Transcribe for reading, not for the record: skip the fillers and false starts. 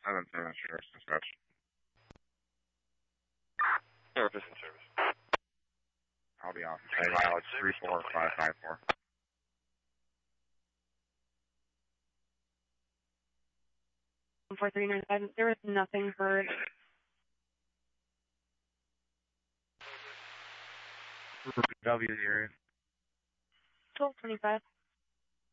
7-7 Sheriff's Dispatch. Service and service. I'll be off. Mileage 34554. Four 395. There was nothing heard. W the area. 1225.